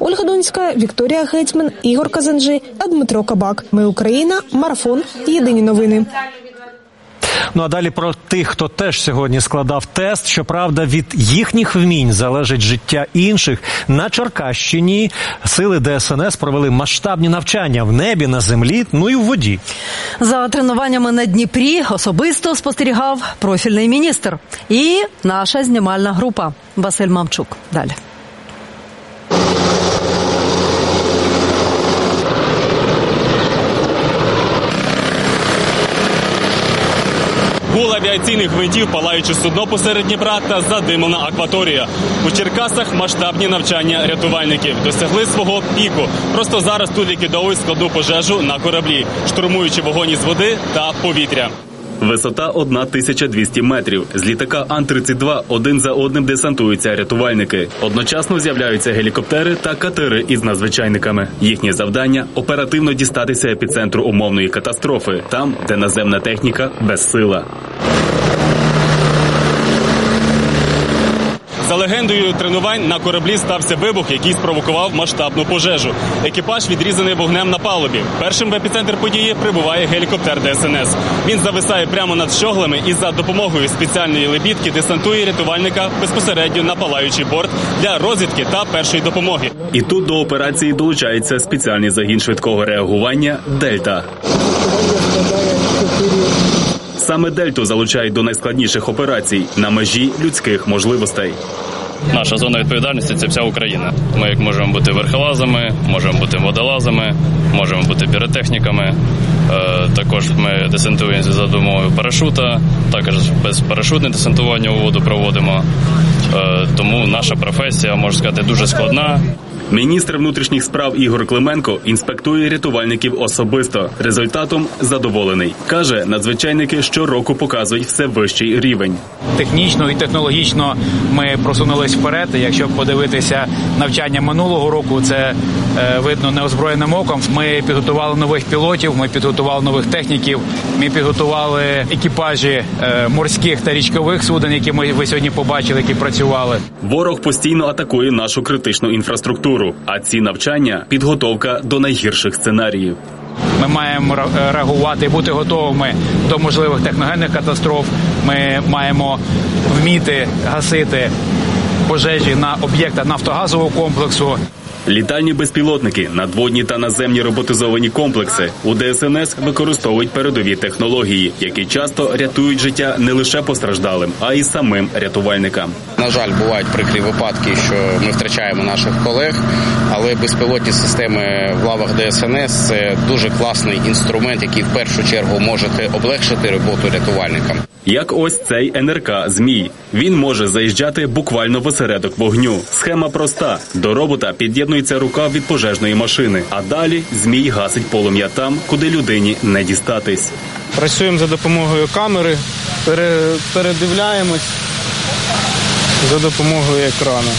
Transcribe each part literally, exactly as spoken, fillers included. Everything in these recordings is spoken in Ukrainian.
Ольга Донська, Вікторія Гетьман, Ігор Казанжи та Дмитро Кабак. Ми Україна. Марафон. Єдині новини. Ну а далі про тих, хто теж сьогодні складав тест. Щоправда, від їхніх вмінь залежить життя інших. На Черкащині сили Де Ес Ен Ес провели масштабні навчання в небі, на землі, ну і в воді. За тренуваннями на Дніпрі особисто спостерігав профільний міністр. І наша знімальна група. Василь Мамчук. Далі. Гул авіаційних гвинтів, палаючи судно посеред Дніпра та задимлена акваторія. У Черкасах масштабні навчання рятувальників досягли свого піку. Просто зараз тут ліквідовують складну пожежу на кораблі, штурмуючи вогонь із води та повітря. Висота тисяча двісті метрів. З літака Ан тридцять два один за одним десантуються рятувальники. Одночасно з'являються гелікоптери та катери із надзвичайниками. Їхнє завдання – оперативно дістатися епіцентру умовної катастрофи, там, де наземна техніка безсила. За легендою тренувань, на кораблі стався вибух, який спровокував масштабну пожежу. Екіпаж відрізаний вогнем на палубі. Першим в епіцентр події прибуває гелікоптер Де Ес Ен Ес. Він зависає прямо над щоглами і за допомогою спеціальної лебідки десантує рятувальника безпосередньо на палаючий борт для розвідки та першої допомоги. І тут до операції долучається спеціальний загін швидкого реагування «Дельта». Саме «Дельту» залучають до найскладніших операцій на межі людських можливостей. Наша зона відповідальності – це вся Україна. Ми як можемо бути верхолазами, можемо бути водолазами, можемо бути піротехніками. Також ми десантуємося за допомогою парашута, також безпарашутне десантування у воду проводимо. Тому наша професія, можна сказати, дуже складна. Міністр внутрішніх справ Ігор Клименко інспектує рятувальників особисто. Результатом задоволений. Каже, надзвичайники щороку показують все вищий рівень. Технічно і технологічно ми просунулись вперед. Якщо подивитися навчання минулого року, це е, видно неозброєним оком. Ми підготували нових пілотів, ми підготували нових техніків, ми підготували екіпажі е, морських та річкових суден, які ми ви сьогодні побачили, які працювали. Ворог постійно атакує нашу критичну інфраструктуру. А ці навчання – підготовка до найгірших сценаріїв. Ми маємо реагувати і бути готовими до можливих техногенних катастроф. Ми маємо вміти гасити пожежі на об'єктах нафтогазового комплексу. Літальні безпілотники, надводні та наземні роботизовані комплекси. У Де Ес Ен Ес використовують передові технології, які часто рятують життя не лише постраждалим, а й самим рятувальникам. На жаль, бувають прикрі випадки, що ми втрачаємо наших колег, але безпілотні системи в лавах Де Ес Ен Ес – це дуже класний інструмент, який в першу чергу може облегшити роботу рятувальникам. Як ось цей Ен Ер Ка «Змій». Він може заїжджати буквально в осередок вогню. Схема проста. До робота під'єднується рука від пожежної машини, а далі «Змій» гасить полум'я там, куди людині не дістатись. Працюємо за допомогою камери, пере, передивляємось за допомогою екрану.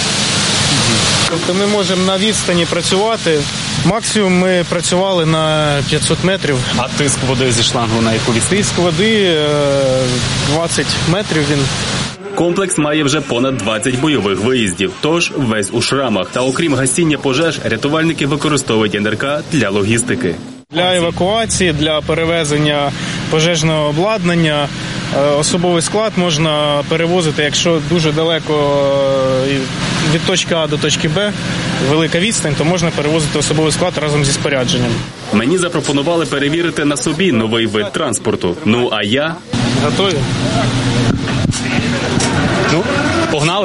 Тобто ми можемо на відстані працювати. Максимум ми працювали на п'ятсот метрів. А тиск води зі шлангу на яку відстань? Тиск води двадцять метрів він. Комплекс має вже понад двадцять бойових виїздів, тож весь у шрамах. Та окрім гасіння пожеж, рятувальники використовують Ен Ер Ка для логістики. Для евакуації, для перевезення пожежного обладнання, особовий склад можна перевозити, якщо дуже далеко від точки А до точки Б, велика відстань, то можна перевозити особовий склад разом зі спорядженням. Мені запропонували перевірити на собі новий вид транспорту. Ну, а я... Готові? Ну, погнали?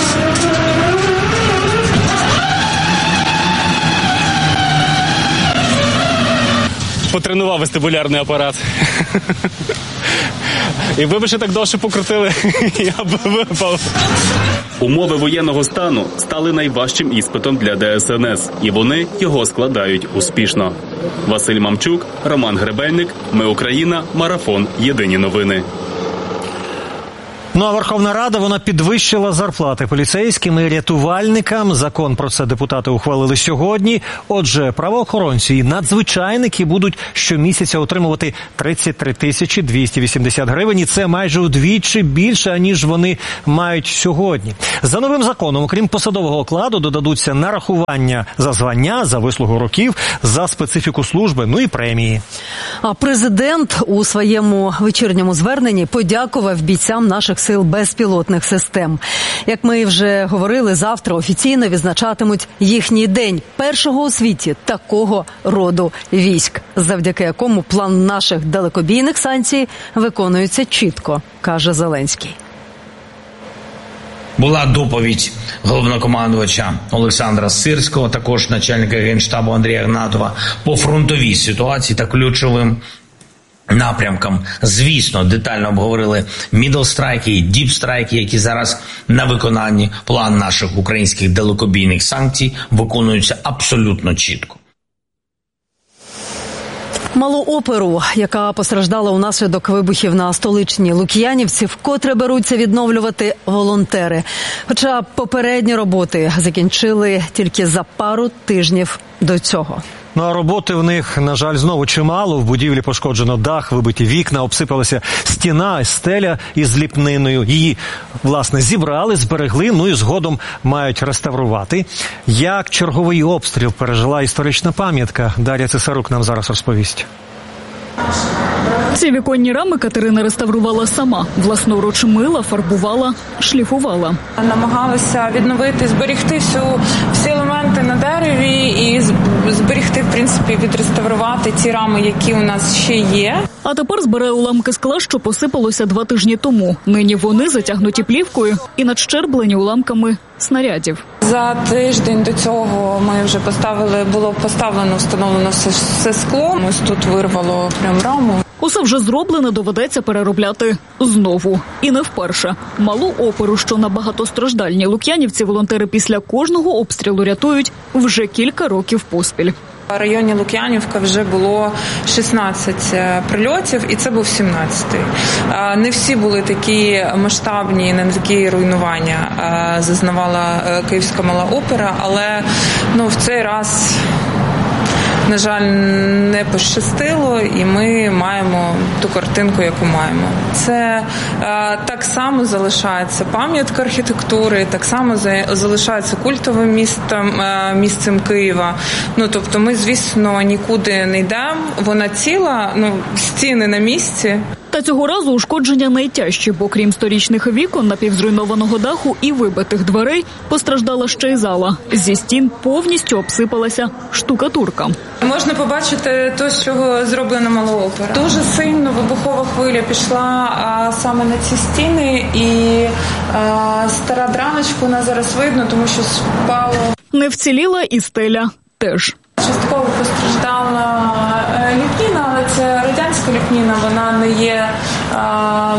Потренував вестибулярний апарат. І ви б ще так довше покрутили, я б випав. Умови воєнного стану стали найважчим іспитом для Де Ес Ен Ес, і вони його складають успішно. Василь Мамчук, Роман Гребельник, Ми Україна, Марафон, Єдині новини. Ну а Верховна Рада, вона підвищила зарплати поліцейським і рятувальникам. Закон про це депутати ухвалили сьогодні. Отже, правоохоронці і надзвичайники будуть щомісяця отримувати тридцять три тисячі двісті вісімдесят гривень. І це майже удвічі більше, ніж вони мають сьогодні. За новим законом, окрім посадового окладу, додадуться нарахування за звання, за вислугу років, за специфіку служби, ну і премії. А президент у своєму вечірньому зверненні подякував бійцям наших сил безпілотних систем. Як ми вже говорили, завтра офіційно відзначатимуть їхній день, першого у світі такого роду військ, завдяки якому план наших далекобійних санкцій виконується чітко, каже Зеленський. Була доповідь головнокомандувача Олександра Сирського, також начальника Генштабу Андрія Гнатова, по фронтовій ситуації та ключовим напрямкам. Звісно, детально обговорили мідл-страйки і діп-страйки, які зараз на виконанні. План наших українських далекобійних санкцій виконується абсолютно чітко. Малу оперу, яка постраждала унаслідок вибухів на столичній Лук'янівці, вкотре беруться відновлювати волонтери. Хоча попередні роботи закінчили тільки за пару тижнів до цього. Ну а роботи в них, на жаль, знову чимало. В будівлі пошкоджено дах, вибиті вікна, обсипалася стіна, стеля із ліпниною. Її, власне, зібрали, зберегли, ну і згодом мають реставрувати. Як черговий обстріл пережила історична пам'ятка, Дар'я Цесарук нам зараз розповість. Ці віконні рами Катерина реставрувала сама. Власноруч мила, фарбувала, шліфувала. Намагалася відновити, зберегти всю, всі елементи на дереві і зберегти, в принципі, відреставрувати ті рами, які у нас ще є. А тепер збирає уламки скла, що посипалося два тижні тому. Нині вони затягнуті плівкою і надщерблені уламками снарядів. За тиждень до цього ми вже поставили, було поставлено, встановлено все, все скло. Ось тут вирвало прям раму. Усе вже зроблене, доведеться переробляти знову. І не вперше. Малу оперу, що на багатостраждальній Лук'янівці, волонтери після кожного обстрілу рятують вже кілька років поспіль. В районі Лук'янівка вже було шістнадцять прильотів, і це був сімнадцятий. Не всі були такі масштабні, не такі руйнування зазнавала Київська Мала опера, але ну, в цей раз, на жаль, не пощастило, і ми маємо ту картинку, яку маємо. Це е, так само залишається пам'ятка архітектури, так само залишається культовим містом, е, місцем Києва. Ну, тобто ми, звісно, нікуди не йдемо. Вона ціла, ну, стіни на місці. Та цього разу ушкодження найтяжчі, бо крім сторічних вікон, напівзруйнованого даху і вибитих дверей, постраждала ще й зала. Зі стін повністю обсипалася штукатурка. Можна побачити те, з чого зроблена Мала опера. Дуже сильно вибухова хвиля пішла а, саме на ці стіни, і а, стара драночка, вона зараз видно, тому що спало. Не вціліла і стеля теж. Частково постраждала ліпніна, але це радянська ліпніна, вона не є а,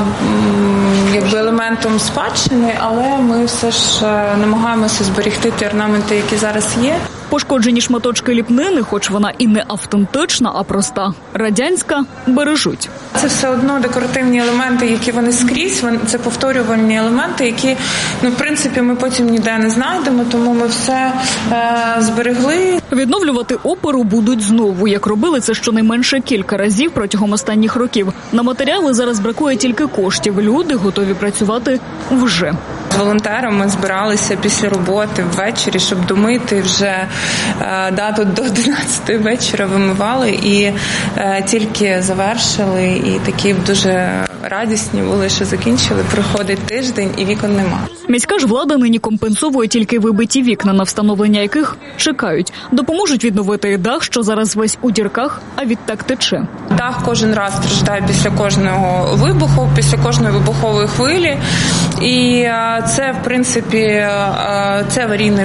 якби елементом спадщини, але ми все ж намагаємося зберегти ті орнаменти, які зараз є. Пошкоджені шматочки ліпнини, хоч вона і не автентична, а проста радянська, бережуть. Це все одно декоративні елементи, які вони скрізь, це повторювальні елементи, які, ну, в принципі, ми потім ніде не знайдемо, тому ми все е, зберегли. Відновлювати оперу будуть знову, як робили це щонайменше кілька разів протягом останніх років. На матеріали зараз бракує тільки коштів. Люди готові працювати вже. З волонтерами збиралися після роботи ввечері, щоб домити вже е, да, до одинадцятої вечора вимивали і е, тільки завершили, і такі дуже радісні були, що закінчили. Приходить тиждень і вікон нема. Міська ж влада нині компенсовує тільки вибиті вікна, на встановлення яких чекають. Допоможуть відновити дах, що зараз весь у дірках, а відтак тече. Дах кожен раз страждає після кожного вибуху, після кожної вибухової хвилі. І це, в принципі, це аварійне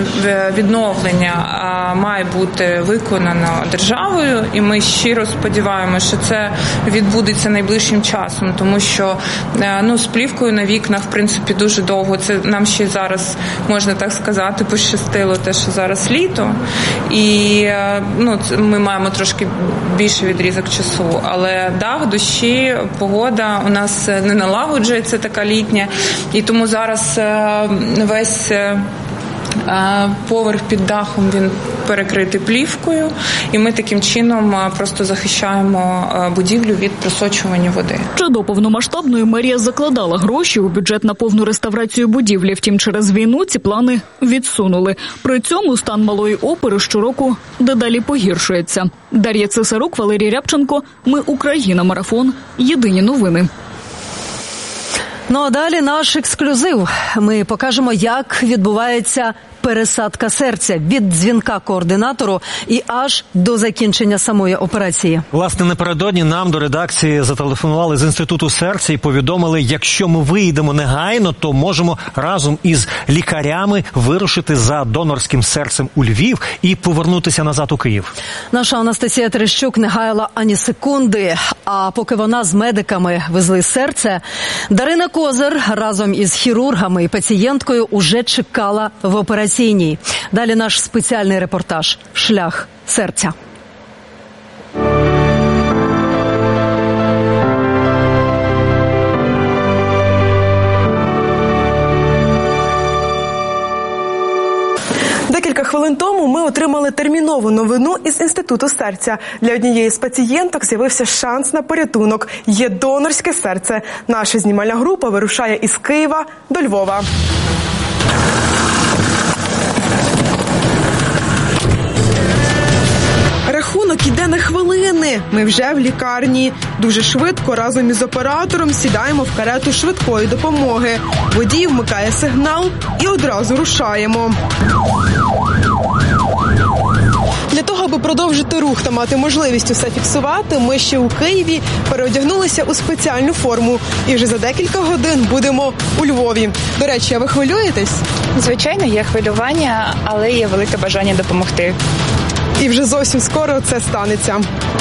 відновлення має бути виконано державою. І ми щиро сподіваємося, що це відбудеться найближчим часом, тому що що ну, з плівкою на вікнах, в принципі, дуже довго. Це нам ще зараз, можна так сказати, пощастило те, що зараз літо. І ну, ми маємо трошки більший відрізок часу. Але дах, дощі, погода у нас не налагоджується така літня. І тому зараз весь поверх під дахом він перекритий плівкою, і ми таким чином просто захищаємо будівлю від просочування води. Ще до повномасштабної мерія закладала гроші у бюджет на повну реставрацію будівлі, втім через війну ці плани відсунули. При цьому стан Малої опери щороку дедалі погіршується. Дар'я Цесарук, Валерій Рябченко. Ми Україна. Марафон. Єдині новини. Ну а далі наш ексклюзив. Ми покажемо, як відбувається пересадка серця від дзвінка координатору і аж до закінчення самої операції. Власне, напередодні нам до редакції зателефонували з Інституту серця і повідомили, якщо ми виїдемо негайно, то можемо разом із лікарями вирушити за донорським серцем у Львів і повернутися назад у Київ. Наша Анастасія Терещук не гаяла ані секунди, а поки вона з медиками везли серце, Дарина Козир разом із хірургами і пацієнткою уже чекала в операційній. Далі наш спеціальний репортаж «Шлях серця». Декілька хвилин тому ми отримали термінову новину із Інституту серця. Для однієї з пацієнток з'явився шанс на порятунок. Є донорське серце. Наша знімальна група вирушає із Києва до Львова. Рахунок іде на хвилини. Ми вже в лікарні. Дуже швидко разом із оператором сідаємо в карету швидкої допомоги. Водій вмикає сигнал і одразу рушаємо. Для того, аби продовжити рух та мати можливість усе фіксувати, ми ще у Києві переодягнулися у спеціальну форму. І вже за декілька годин будемо у Львові. До речі, а ви хвилюєтесь? Звичайно, є хвилювання, але є велике бажання допомогти. І вже зовсім скоро це станеться.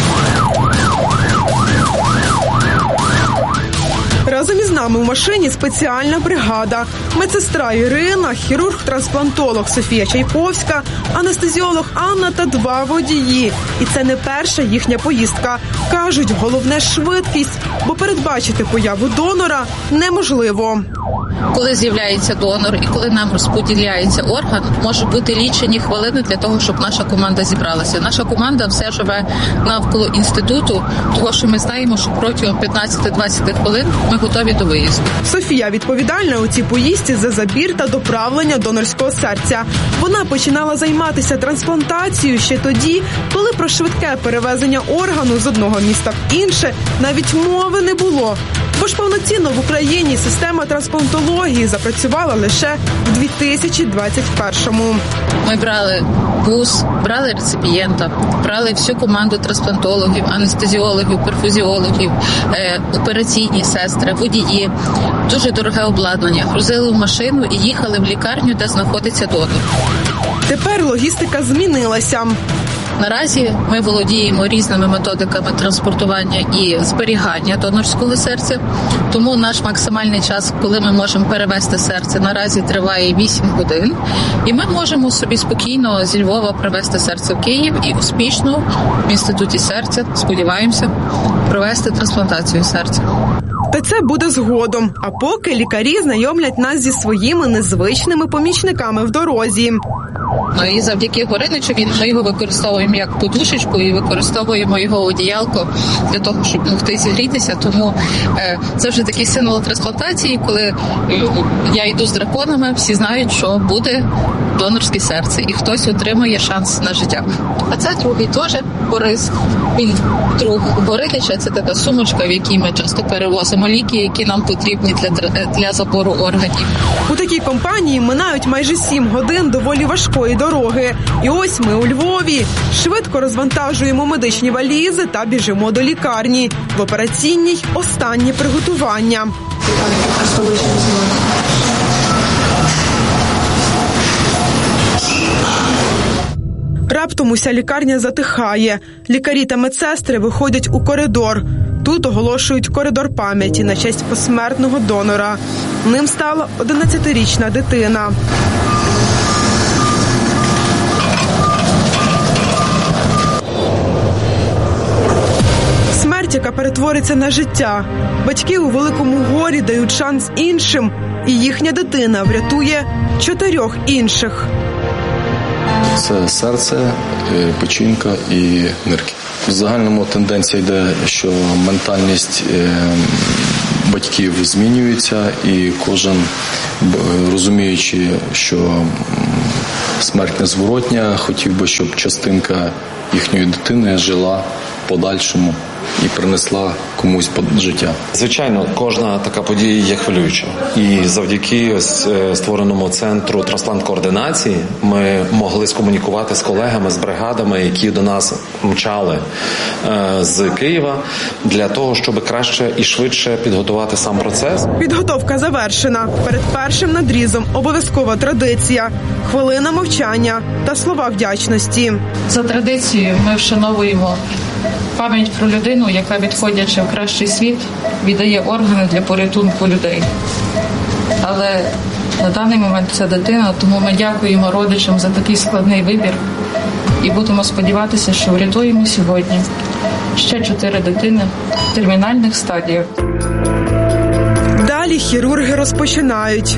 Разом із нами в машині спеціальна бригада. Медсестра Ірина, хірург-трансплантолог Софія Чайковська, анестезіолог Анна та два водії. І це не перша їхня поїздка. Кажуть, головне – швидкість, бо передбачити появу донора неможливо. Коли з'являється донор і коли нам розподіляється орган, може бути лічені хвилини для того, щоб наша команда зібралася. Наша команда все живе навколо інституту, тому що ми знаємо, що протягом п'ятнадцять-двадцять хвилин ми готові до виїзду. Софія відповідальна у цій поїздці за забір та доправлення донорського серця. Вона починала займатися трансплантацією ще тоді, коли про швидке перевезення органу з одного міста в інше навіть мови не було. Бо ж повноцінно в Україні система трансплантології запрацювала лише в дві тисячі двадцять першому. Ми брали бус, брали реципієнта, брали всю команду трансплантологів, анестезіологів, перфузіологів, е, операційні сестри, водії. Дуже дороге обладнання. Грузили в машину і їхали в лікарню, де знаходиться донор. Тепер логістика змінилася. Наразі ми володіємо різними методиками транспортування і зберігання донорського серця, тому наш максимальний час, коли ми можемо перевезти серце, наразі триває вісім годин, і ми можемо собі спокійно зі Львова привезти серце в Київ і успішно в Інституті серця, сподіваємося, провести трансплантацію серця. Та це буде згодом, а поки лікарі знайомлять нас зі своїми незвичними помічниками в дорозі. Ну і завдяки Гориничу ми його використовуємо як подушечку і використовуємо його одіялко для того, щоб могти зігрітися. Тому е, це вже такий символ трансплантації, коли е, я йду з драконами, всі знають, що буде донорське серце і хтось отримає шанс на життя. А це другий теж Борис. Він друг Горинича, це така сумочка, в якій ми часто перевозимо ліки, які нам потрібні для, для забору органів. У такій компанії минають майже сім годин доволі важкої дороги. І ось ми у Львові. Швидко розвантажуємо медичні валізи та біжимо до лікарні. В операційній останнє приготування. Раптом уся лікарня затихає. Лікарі та медсестри виходять у коридор. Тут оголошують коридор пам'яті на честь посмертного донора. Ним стала одинадцятирічна дитина. Смерть, яка перетвориться на життя. Батьки у великому горі дають шанс іншим, і їхня дитина врятує чотирьох інших. Це серце, печінка і нирки. В загальному тенденція йде, що ментальність батьків змінюється, і кожен, розуміючи, що смерть незворотня, хотів би, щоб частинка їхньої дитини жила в подальшому і принесла комусь життя. Звичайно, кожна така подія є хвилююча. І завдяки ось створеному центру трансплант-координації ми могли скомунікувати з колегами, з бригадами, які до нас мчали е, з Києва, для того, щоб краще і швидше підготувати сам процес. Підготовка завершена. Перед першим надрізом обов'язкова традиція – хвилина мовчання та слова вдячності. За традицією ми вшановуємо пам'ять про людину, яка, відходячи в кращий світ, віддає органи для порятунку людей. Але на даний момент це дитина, тому ми дякуємо родичам за такий складний вибір і будемо сподіватися, що врятуємо сьогодні ще чотири дитини в термінальних стадіях. Далі хірурги розпочинають.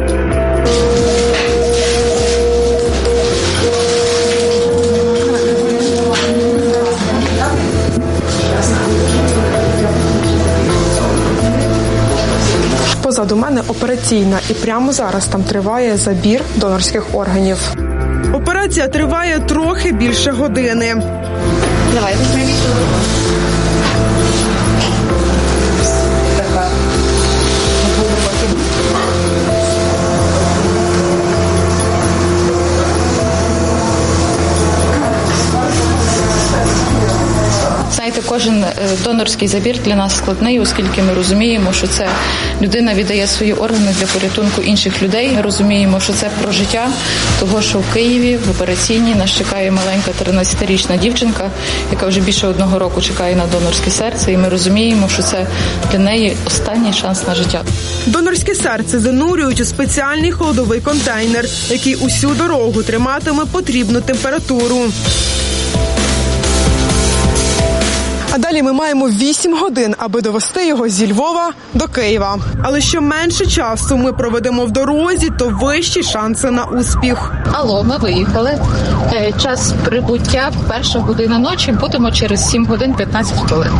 Позаду мене операційна, і прямо зараз там триває забір донорських органів. Операція триває трохи більше години. Давай, візьмемо. Знаєте, кожен донорський забір для нас складний, оскільки ми розуміємо, що це людина віддає свої органи для порятунку інших людей. Ми розуміємо, що це про життя, того, що в Києві, в операційній, нас чекає маленька тринадцятирічна дівчинка, яка вже більше одного року чекає на донорське серце, і ми розуміємо, що це для неї останній шанс на життя. Донорське серце занурюють у спеціальний холодовий контейнер, який усю дорогу триматиме потрібну температуру. А далі ми маємо вісім годин, аби довести його зі Львова до Києва. Але що менше часу ми проведемо в дорозі, то вищі шанси на успіх. Алло, ми виїхали. Час прибуття перша година ночі, будемо через сім годин п'ятнадцять хвилин.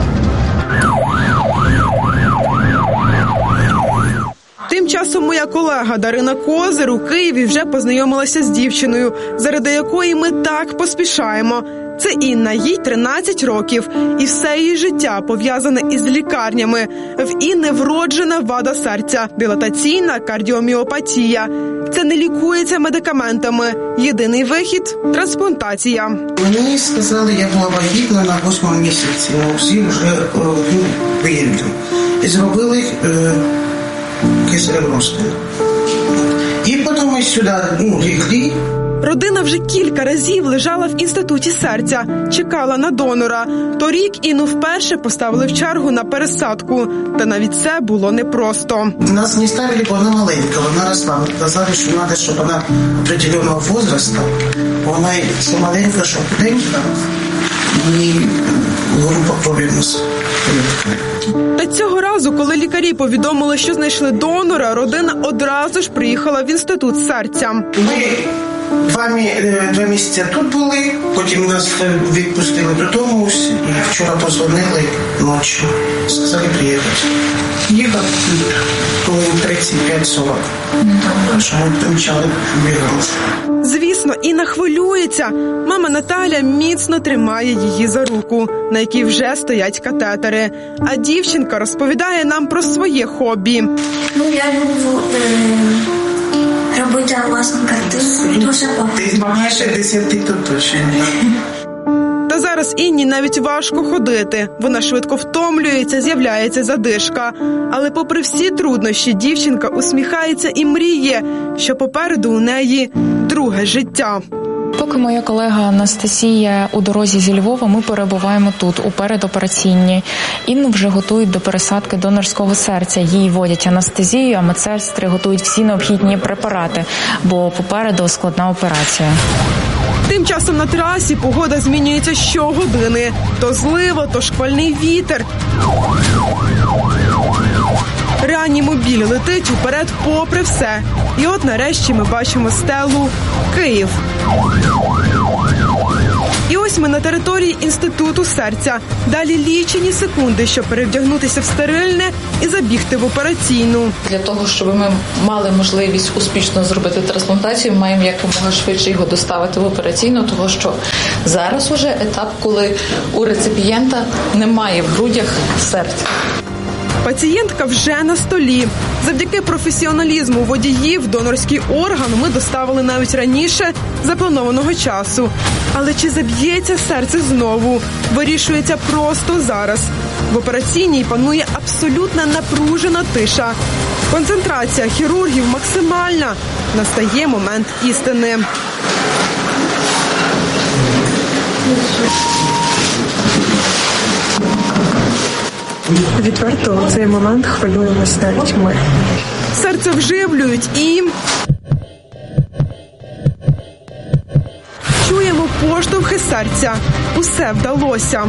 Тим часом моя колега Дарина Козир у Києві вже познайомилася з дівчиною, заради якої ми так поспішаємо. Це Інна, їй тринадцять років, і все її життя пов'язане із лікарнями. В Інни вроджена вада серця, дилатаційна кардіоміопатія. Це не лікується медикаментами. Єдиний вихід – трансплантація. Мені сказали, я була вагітна на восьмому місяці, але всі вже виїхали. І зробили е, кисневий розтин. І потім ми сюди ну, лігли. Родина вже кілька разів лежала в інституті серця, чекала на донора. Торік Інну вперше поставили в чергу на пересадку. Та навіть це було непросто. Нас не ставили, бо вона маленька, вона росла. Казали, що треба, щоб вона определеного возрасту. Вона все маленька, що худенька. І група провідності. Та цього разу, коли лікарі повідомили, що знайшли донора, родина одразу ж приїхала в інститут серця. Ми Два, два місяці тут були, потім нас відпустили додому, і вчора позвонили ночі, сказали приїхати. Їхав коли тридцять п'ять сорок, що ми помчали, бігали. Звісно, Інна хвилюється. Мама Наталя міцно тримає її за руку, на якій вже стоять катетери. А дівчинка розповідає нам про своє хобі. Ну, я люблю е- робити власні картини. Дуже багато. Ти змагаєшся десяти тут точно. Та зараз Інні навіть важко ходити. Вона швидко втомлюється, з'являється задишка. Але попри всі труднощі, дівчинка усміхається і мріє, що попереду у неї друге життя. Поки моя колега Анастасія у дорозі зі Львова, ми перебуваємо тут, у передопераційній. Інну вже готують до пересадки донорського серця. Їй вводять анестезію, а медсестри готують всі необхідні препарати, бо попереду складна операція. Тим часом на трасі погода змінюється щогодини. То злива, то шквальний вітер. Реанімобіль летить уперед попри все. І от нарешті ми бачимо стелу «Київ». І ось ми на території Інституту серця. Далі лічені секунди, щоб перевдягнутися в стерильне і забігти в операційну. Для того, щоб ми мали можливість успішно зробити трансплантацію, ми маємо якомога швидше його доставити в операційну, тому що зараз уже етап, коли у реципієнта немає в грудях серця. Пацієнтка вже на столі. Завдяки професіоналізму водіїв донорський орган ми доставили навіть раніше запланованого часу. Але чи заб'ється серце знову? Вирішується просто зараз. В операційній панує абсолютна напружена тиша. Концентрація хірургів максимальна. Настає момент істини. Відверто у цей момент хвилюємось навіть ми. Серце вживлюють і... чуємо поштовхи серця. Усе вдалося.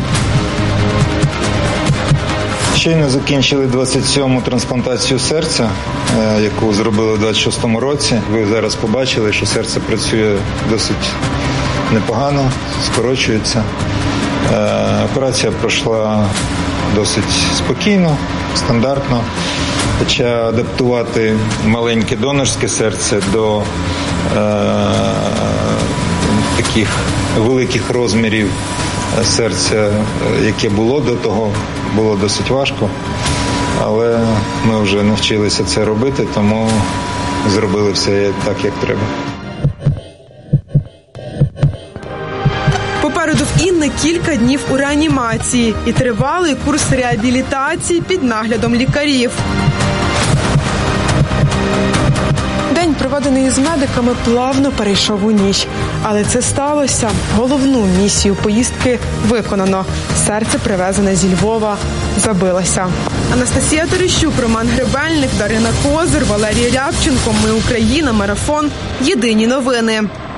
Щойно закінчили двадцять сьому трансплантацію серця, яку зробили у двадцять шостому році. Ви зараз побачили, що серце працює досить непогано, скорочується. Операція пройшла досить спокійно, стандартно. Хоча адаптувати маленьке донорське серце до е, таких великих розмірів серця, яке було до того, було досить важко. Але ми вже навчилися це робити, тому зробили все так, як треба. Попереду в Інни кілька днів у реанімації і тривалий курс реабілітації під наглядом лікарів. День, проведений із медиками, плавно перейшов у ніч. Але це сталося. Головну місію поїздки виконано. Серце, привезене зі Львова, забилося. Анастасія Терещук, Роман Гребельник, Дарина Козир, Валерій Рябченко. Ми Україна. Марафон. Єдині новини.